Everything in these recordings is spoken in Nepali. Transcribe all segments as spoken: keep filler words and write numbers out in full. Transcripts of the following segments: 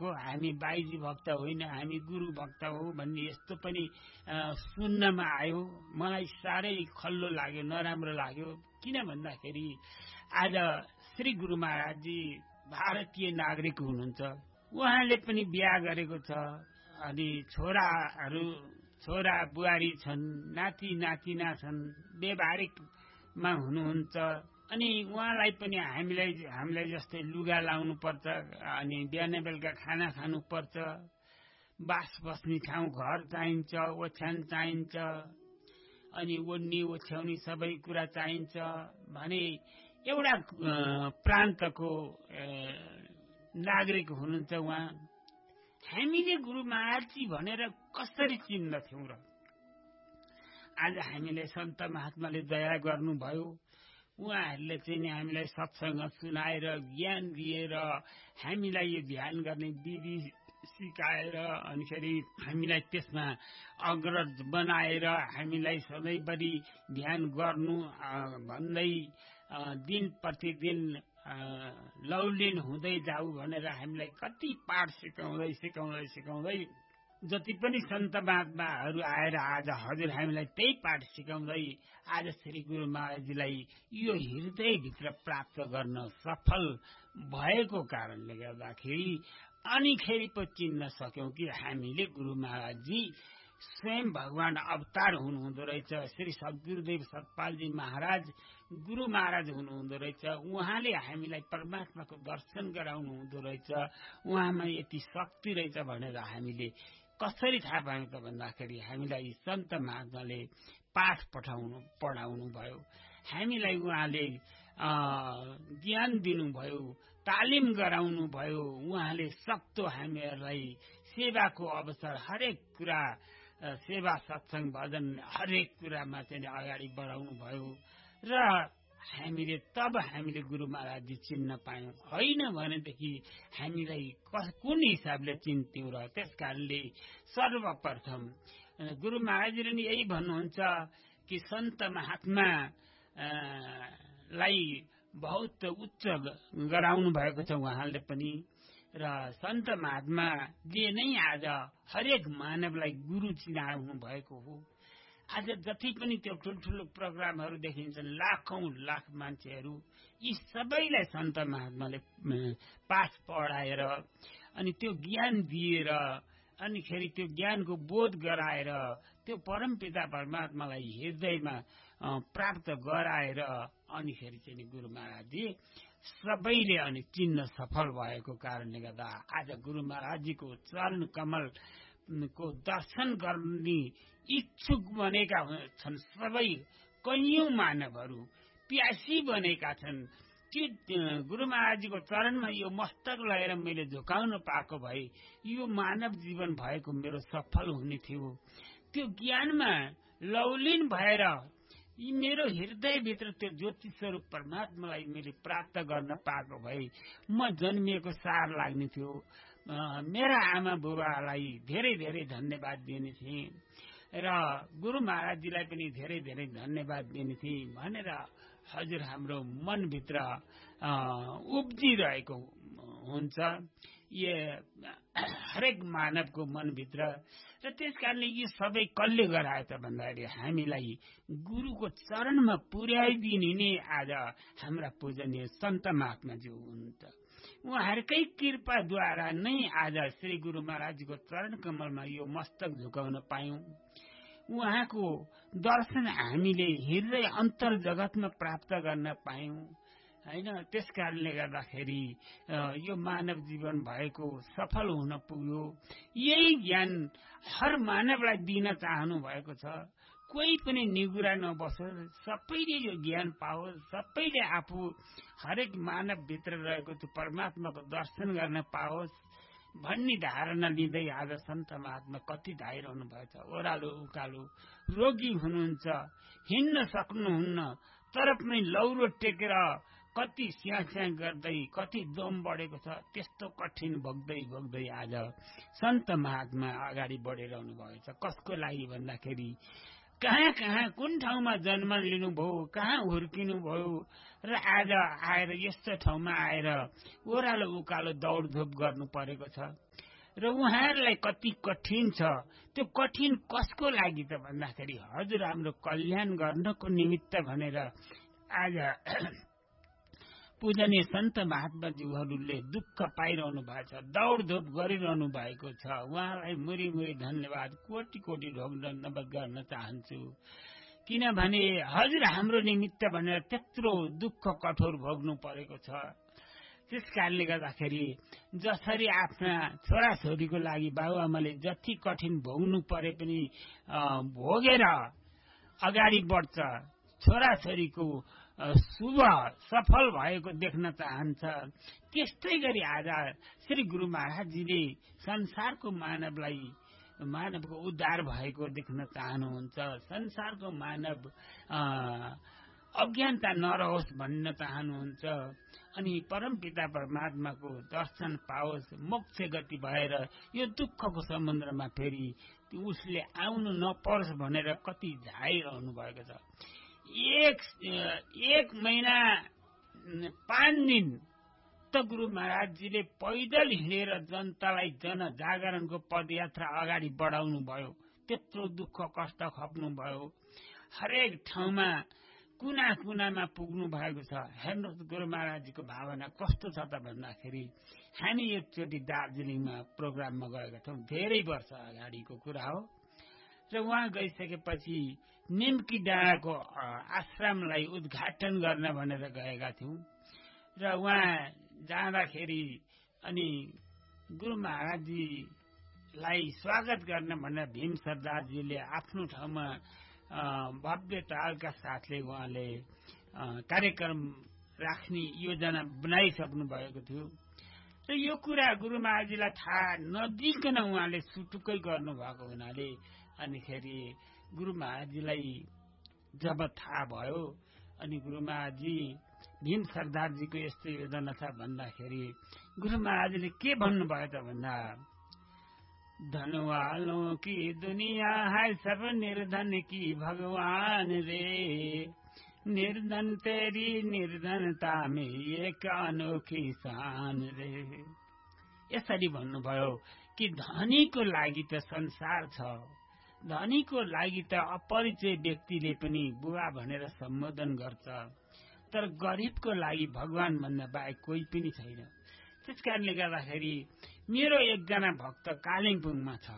हो, हामी बाइजी भक्त होइन, हामी गुरु भक्त हो भन्ने यस्तो पनि सुन्नमा आयो। मलाई साह्रै खल्लो लाग्यो, नराम्रो लाग्यो। किन भन्दाखेरि आज श्री गुरु महाराजजी भारतीय नागरिक हुनुहुन्छ। उहाँले पनि बिहा गरेको छ, अनि छोराहरू छोरा बुहारी छन्, नाति नातिना छन्, व्यवहारिकमा हुनुहुन्छ। अनि उहाँलाई पनि हामीलाई हामीलाई जस्तै लुगा लाउनु पर्छ, अनि बिहान बेलुका खाना खानु पर्छ, बास बस्ने ठाउँ घर चाहिन्छ, ओछ्यान चाहिन्छ, अनि ओड्नी ओछ्याउनी सबै कुरा चाहिन्छ भने एउटा प्रान्तको नागरिक हुनुहुन्छ उहाँ। हामीले गुरु महाराजजी भनेर कसरी चिन्दथ्यौं र? आज हामीले सन्त महात्माले दया गर्नुभयो, उहाँहरूले चाहिँ नि हामीलाई सत्संग सुनाएर ज्ञान दिएर हामीलाई यो ध्यान गर्ने विधि सिकाएर अनिखेरि हामीलाई त्यसमा अग्रज बनाएर हामीलाई सधैँभरि ध्यान गर्नु भन्दै दिन प्रतिदिन लौलिन हुँदै जाऊ भनेर हामीलाई कति पाठ सिकाउँदै सिकाउँदै सिकाउँदै जति पनि सन्त महात्माहरू आएर आज हजुर हामीलाई त्यही पाठ सिकाउँदै आज श्री गुरु महाराजजीलाई यो हृदयभित्र प्राप्त गर्न सफल भएको कारणले गर्दाखेरि अनिखेरि पो चिन्न सक्यौं कि हामीले गुरु महाराजजी स्वयं भगवान अवतार हुनुहुँदो रहेछ। श्री सद्गुरुदेव सतपालजी महाराज गुरु महाराज हुनुहुँदो रहेछ। उहाँले हामीलाई परमात्माको दर्शन गराउनु हुँदो रहेछ। उहाँमा यति शक्ति रहेछ भनेर हामीले कसरी थाहा पायौं त भन्दाखेरि हामीलाई सन्त महात्माले पाठ पठाउनु पढाउनु भयो, हामीलाई उहाँले ज्ञान दिनुभयो, तालिम गराउनु भयो, उहाँले सक्दो हामीहरूलाई सेवाको अवसर हरेक कुरा सेवा सत्संग भजन हरेक कुरामा चाहिँ अगाडि बढाउनु भयो र हामीले तब हामीले गुरु महाराजजी चिन्न पायौं। होइन भनेदेखि हामीलाई कुन हिसाबले चिन्थ्यौं र? त्यस कारणले सर्वप्रथम गुरु महाराजले नि यही भन्नुहुन्छ कि सन्त महात्मा लाई बहुत उच्च गराउनु भएको छ उहाँले पनि, र सन्त महात्माले नै आज हरेक मानवलाई गुरु चिनाउनु भएको हो। आज जति पनि त्यो ठुल्ठुलो प्रोग्रामहरू देखिन्छन्, लाखौं लाख मान्छेहरू, यी सबैलाई सन्त महात्माले पाठ पढाएर अनि त्यो ज्ञान दिएर अनिखेरि त्यो ज्ञानको बोध गराएर त्यो परमपिता परमात्मालाई हृदयमा प्राप्त गराएर अनिखेरि चाहिँ गुरु महाराजजी सबैले अनि चिन्न सफल भएको कारणले गर्दा आज गुरु महाराजजीको चरण कमल को दर्शन गर्ने इच्छुक बनेका छन्। सबै कैयौं मानवहरू प्यासी बनेका छन् कि गुरु महाराजजीको चरणमा यो मस्तक लगाएर मैले झुकाउन पाएको भए यो मानव जीवन भएको मेरो सफल हुने थियो। त्यो ज्ञानमा लौलिन भएर यी मेरो हृदयभित्र त्यो ज्योति स्वरूप परमात्मालाई मैले प्राप्त गर्न पाएको भए म जन्मिएको सार लाग्ने थियो। मेरा आमा बुबालाई धेरै धेरै धन्यवाद दिने थिएँ र गुरु महाराजजीलाई पनि धेरै धेरै धन्यवाद दिने थिएँ भनेर हजुर हाम्रो मनभित्र उब्जिरहेको हुन्छ यो हरेक मानवको मनभित्र। र त्यस कारणले यो सबै कसले गरायो त भन्दाखेरि हामीलाई गुरुको चरणमा पुर्याइदिने नै आज हाम्रा पूजनीय सन्त महात्माजी हुनुहुन्छ। उहाँहरूकै कृपाद्वारा नै आज श्री गुरु महाराजजीको चरण कमलमा यो मस्तक झुकाउन पायौं। उहाँको दर्शन हामीले हृदय अन्तर जगतमा प्राप्त गर्न पायौं हैन। त्यस कारणले गर्दाखेरि यो मानव जीवन भएको सफल हुन पुग्यो। यही ज्ञान हर मानवलाई दिन चाहनु भएको छ। कोही पनि निगुरा नबसोस्, सबैले यो ज्ञान पाओस्, सबैले आफू हरेक मानव भित्र रहेको त्यो परमात्माको दर्शन गर्न पाओस् भन्ने धारणा लिँदै आज सन्त महात्मा कति धाइरहनु भएको छ। ओह्रालो उकालो रोगी हुनुहुन्छ, हिँड्न सक्नुहुन्न, तर पनि लौरो टेकेर कति स्याँ स्याँ गर्दै कति दम बढेको छ। त्यस्तो कठिन भोग्दै भोग्दै आज सन्त महात्मा अगाडि बढिरहनु भएको छ। कसको लागि भन्दाखेरि कहाँ कहाँ कुन ठाउँमा जन्म लिनुभयो, कहाँ हुर्किनुभयो र आज आएर यस्तो ठाउँमा आएर ओह्रालो उकालो दौडधुप गर्नु परेको छ र उहाँहरूलाई कति कठिन छ। त्यो कठिन कसको लागि त भन्दाखेरि हजुर हाम्रो कल्याण गर्नको निमित्त भनेर आज पूजनीय सन्त महात्माज्यूहरूले दुःख पाइरहनु भएको छ, दौडधुप गरिरहनु भएको छ। उहाँलाई मुरी मुरी धन्यवाद, कोटी कोटी धन्यवाद गर्न चाहन्छु। किनभने हजुर हाम्रो निमित्त भनेर त्यत्रो दुःख कठोर भोग्नु परेको छ। त्यस कारणले गर्दाखेरि जसरी आफ्ना छोराछोरीको लागि बाबुआमाले जति कठिन भोग्नु परे पनि भोगेर अगाडि बढ्छ, छोराछोरीको शुभ सफल भएको देख्न चाहन्छ, त्यस्तै गरी आज श्री गुरु महाराजजीले संसारको मानवलाई मानवको उद्धार भएको देख्न चाहनुहुन्छ। संसारको मानव अज्ञानता नरहोस् भन्न चाहनुहुन्छ अनि परमपिता परमात्माको दर्शन पाओस्, मोक्ष गति भएर यो दुःखको समुद्रमा फेरि उसले आउनु नपरोस् भनेर कति झाइरहनु भएको छ। एक एक महिना पाँच दिन त गुरु महाराजजीले पैदल हिँडेर जनतालाई जनजागरणको पदयात्रा अगाडि बढाउनु भयो। त्यत्रो दुःख कष्ट खप्नु भयो, हरेक ठाउँमा कुना कुनामा पुग्नु भएको छ। हेर्नुहोस् गुरु महाराजजीको भावना कस्तो छ त भन्दाखेरि हामी एकचोटि दार्जिलिङमा प्रोग्राममा गएका थियौँ, धेरै वर्ष अगाडिको कुरा हो र उहाँ गइसकेपछि निम्की डाँडाको आश्रमलाई उद्घाटन गर्न भनेर गएका थियौँ र उहाँ जाँदाखेरि अनि गुरु महाराजजीलाई स्वागत गर्न भनेर भीम सरदारजीले आफ्नो ठाउँमा भव्य तालका साथले उहाँले कार्यक्रम राख्ने योजना बनाइसक्नु भएको थियो र यो कुरा गुरु महाराजजीलाई थाहा नदिकन उहाँले सुटुक्कै गर्नुभएको हुनाले अनिखेरि गुरु महाराजजीलाई जब थाहा भयो अनि गुरु महाराजजी भीम सरदारजीको यस्तो योजना छ भन्दाखेरि गुरु महाराजले के भन्नुभयो त भन्दा धन वालों की दुनिया है सब निर्धन की भगवान रे, निर्धन तेरी निर्धनता में एक अनोखी शान रे। यसरी भन्नुभयो कि धनीको लागि त संसार छ, धनीको लागि त अपरिचय व्यक्तिले पनि बुवा भनेर सम्बोधन गर्छ, तर गरिबको लागि भगवान भन्दा बाहेक कोही पनि छैन। त्यसकारणले गर्दाखेरि मेरो एकजना भक्त कालिम्पोङमा छ,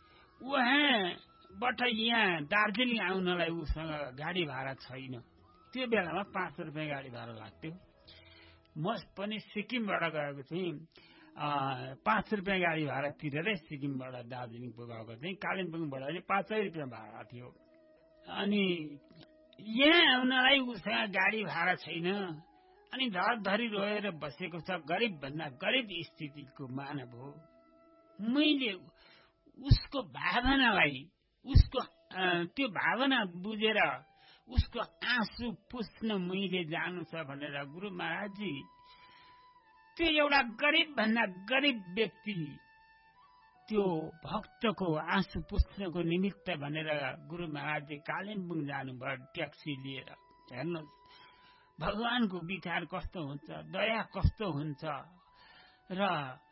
उहाँबाट यहाँ दार्जिलिङ आउनलाई उसँग गाडी भाडा छैन। त्यो बेलामा पाँच रुपियाँ गाडी भाडा लाग्थ्यो। म पनि सिक्किमबाट गएको थिएँ, पाँच रुपियाँ गाडी भाडा तिरेरै सिक्किमबाट दार्जिलिङ पुगाएको थिएँ। कालिम्पोङबाट पनि पाँचै रुपियाँ भाडा थियो। अनि यहाँ आउनलाई उसँग गाडी भाडा छैन अनि धरधरी रोएर बसेको छ। गरिब भन्दा गरिब स्थितिको मानव हो। मैले उसको भावनालाई, उसको त्यो भावना बुझेर उसको आँसु पुस्न मैले जानु छ भनेर गुरु महाराजजी त्यो एउटा गरिब भन्दा गरिब व्यक्ति त्यो भक्तको आँसु पुस्नको निमित्त भनेर गुरु महाराजजी कालिम्पोङ जानुभयो ट्याक्सी लिएर। हेर्नुहोस् भगवानको विचार कस्तो हुन्छ, दया कस्तो हुन्छ। र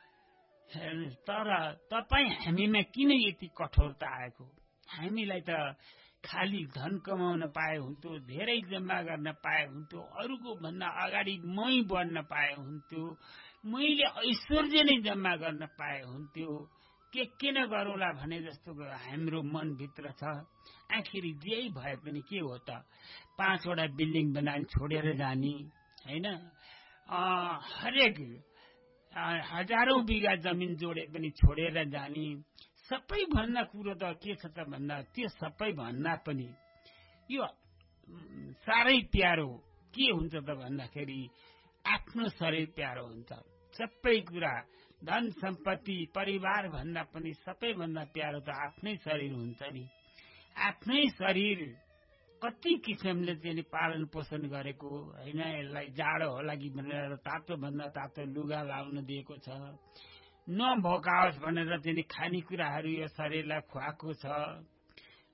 तर तपाईँ हामीमा किन यति कठोरता आएको? हामीलाई त खाली धन कमाउन पाए हुन्थ्यो, धेरै जम्मा गर्न पाए हुन्थ्यो, अरूको भन्दा अगाडि मै बढ्न पाए हुन्थ्यो, मैले ऐश्वर्य नै जम्मा गर्न पाए हुन्थ्यो, के के न गरौँला भने जस्तो हाम्रो मनभित्र छ। आखिरी जे भए पनि के हो त, पाँचवटा बिल्डिङ बनाएर छोडेर जाने होइन, हरेक हजारौं बिघा जमिन जोडे पनि छोडेर जाने। सबैभन्दा कुरो त के छ त भन्दा त्यो सबै भन्दा पनि यो साह्रै प्यारो के हुन्छ त भन्दाखेरि आफ्नो शरीर प्यारो हुन्छ। सबै कुरा धन सम्पत्ति परिवार भन्दा पनि सबैभन्दा प्यारो त आफ्नै शरीर हुन्छ नि। आफ्नै शरीर कति किसिमले चाहिँ पालन पोषण गरेको होइन, यसलाई जाडो होला कि भनेर तातो भन्दा तातो लुगा लाउन दिएको छ, नभोकाओस् भनेर चाहिँ खानेकुराहरू यो शरीरलाई खुवाएको छ।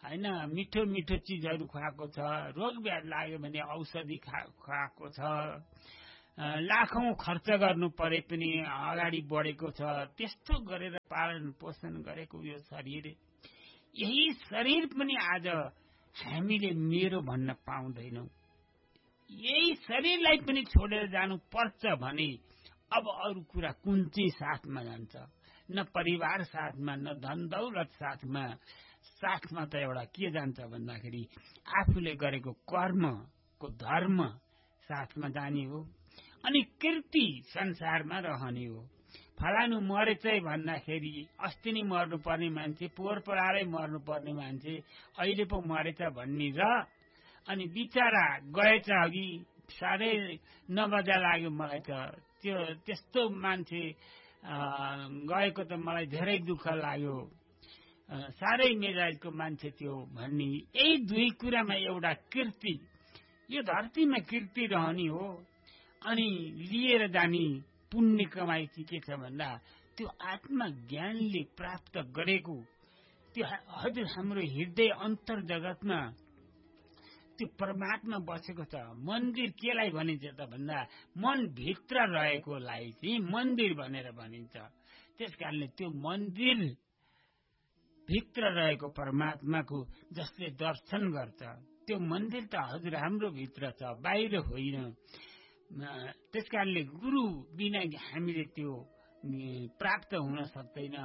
होइन, मिठो मिठो चिजहरू खुवाएको छ, रोग व्याधि लाग्यो भने औषधि खुवाएको छ, लाखौं खर्च गर्नु परे पनि अगाडि बढेको छ। त्यस्तो गरेर पालन पोषण गरेको यो शरीर, यही शरीर पनि आज हामीले मेरो भन्न पाउँदैनौं। यही शरीरलाई पनि छोडेर जानु पर्छ भने अब अरू कुरा कुन चाहिँ साथमा जान्छ? न परिवार साथमा, न धन दौलत साथमा। साथमा त एउटा के जान्छ भन्दाखेरि आफूले गरेको कर्मको धर्म साथमा जाने हो, अनि कीर्ति संसारमा रहने हो। फलानु मरेछ भन्दाखेरि अस्ति नै मर्नुपर्ने मान्छे, पोहोर परारै मर्नुपर्ने मान्छे अहिले पो मरेछ भन्ने र अनि बिचारा गएछ अघि साह्रै नमजा लाग्यो मलाई त। त्यो त्यस्तो मान्छे गएको त मलाई धेरै दुःख लाग्यो, साह्रै मेजाजको मान्छे थियो भन्ने। यही दुई कुरामा एउटा कीर्ति, यो धरतीमा कीर्ति रहने हो, अनि लिएर जाने पुण्य कमाई चाहिँ के छ भन्दा त्यो आत्मा ज्ञानले प्राप्त गरेको त्यो हजुर हाम्रो हृदय अन्तर जगतमा त्यो परमात्मा बसेको छ। मन्दिर केलाई भनिन्छ त भन्दा मन भित्र रहेकोलाई चाहिँ मन्दिर भनेर भनिन्छ। त्यसकारणले त्यो मन्दिर भित्र रहेको परमात्माको जसले दर्शन गर्छ, त्यो मन्दिर त हजुर हाम्रो भित्र छ, बाहिर होइन। त्यसकारणले गुरु बिना हामीले त्यो प्राप्त हुन सक्दैन।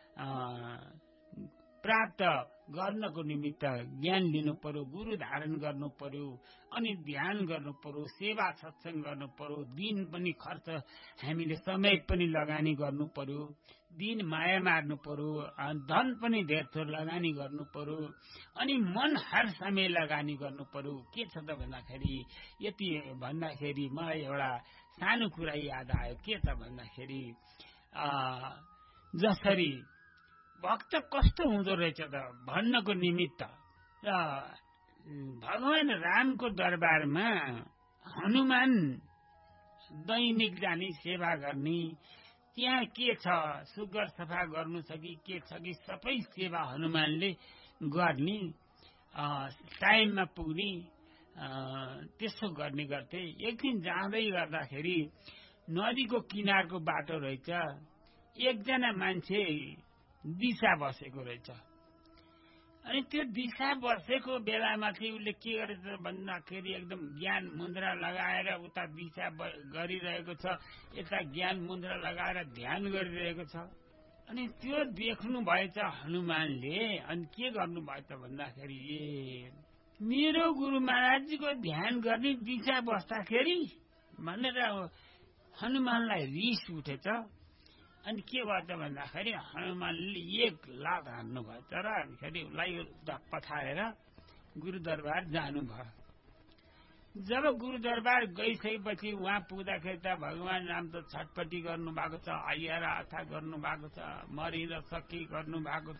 प्राप्त गर्नको निमित्त ज्ञान लिनु पर्यो, गुरु धारण गर्नु पर्यो, अनि ध्यान गर्नु पर्यो, सेवा सत्संग गर्नु पर्यो, दिन पनि खर्च हामीले समय पनि लगानी गर्नु पर्यो, दिन माया मार्नु पर्यो, धन पनि धेर थोर लगानी गर्नु पर्यो, अनि मन हर समय लगानी गर्नु पर्यो। के छ त भन्दाखेरि यति भन्दाखेरि मलाई एउटा सानो कुरा याद आयो। के त भन्दाखेरि जसरी भक्त कस्तो हुँदो रहेछ त भन्नको निमित्त र भगवान रामको दरबारमा हनुमान दैनिक जाने सेवा गर्ने, त्यहाँ के छ सुगर सफा गर्नु छ कि के छ कि सबै सेवा हनुमानले गर्ने, टाइममा पुग्ने, त्यसो गर्ने गर्थे। एक दिन जाँदै गर्दाखेरि नदीको किनारको बाटो रहेछ, एकजना मान्छे दिशा बसेको रहेछ। अनि त्यो दिशा बसेको बेलामा चाहिँ उसले के गरेछ भन्दाखेरि एकदम ज्ञान मुद्रा लगाएर उता दिशा गरिरहेको छ, यता ज्ञान मुद्रा लगाएर ध्यान गरिरहेको छ। अनि त्यो देख्नु भएछ हनुमानले। अनि के गर्नु भएछ भन्दाखेरि ए मेरो गुरु महाराजजीको ध्यान गर्ने दिशा बस्दाखेरि भनेर हनुमानलाई रिस उठेछ। अनि के भएछ भन्दाखेरि हनुमानले एक लात हान्नु भएछ र अनिखेरि उसलाई पछारेर गुरु दरबार जानुभयो। जब गुरु दरबार गइसकेपछि उहाँ पुग्दाखेरि त भगवान राम त छटपट्टि गर्नु भएको छ, आइएर आथा गर्नु भएको छ, मरिन सकि गर्नु भएको छ,